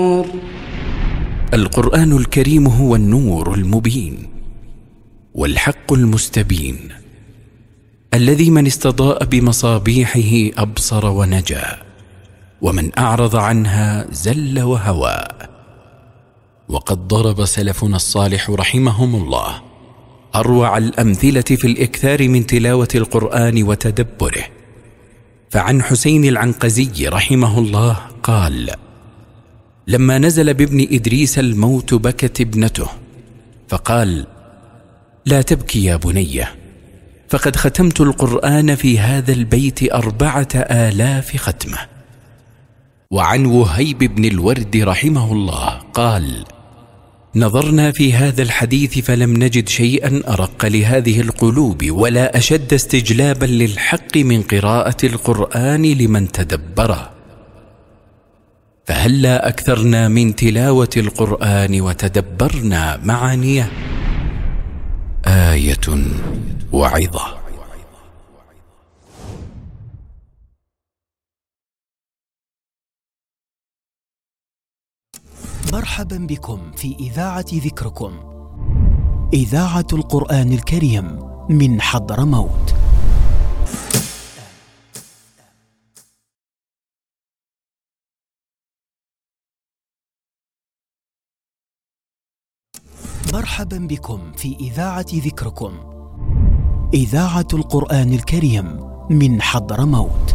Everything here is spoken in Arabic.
القرآن الكريم هو النور المبين والحق المستبين، الذي من استضاء بمصابيحه أبصر ونجا، ومن أعرض عنها زل وهوى. وقد ضرب سلفنا الصالح رحمهم الله أروع الأمثلة في الإكثار من تلاوة القرآن وتدبره. فعن حسين العنقزي رحمه الله قال: لما نزل بابن إدريس الموت بكت ابنته، فقال: لا تبكي يا بني، فقد ختمت القرآن في هذا البيت 4000 ختمة. وعن وهيب بن الورد رحمه الله قال: نظرنا في هذا الحديث فلم نجد شيئا أرق لهذه القلوب ولا أشد استجلابا للحق من قراءة القرآن لمن تدبره. فهلا أكثرنا من تلاوة القرآن وتدبرنا معانيه. آية وعظة. مرحبا بكم في إذاعة ذكركم، إذاعة القرآن الكريم من حضرموت. مرحبا بكم في إذاعة ذكركم، إذاعة القرآن الكريم من حضرموت.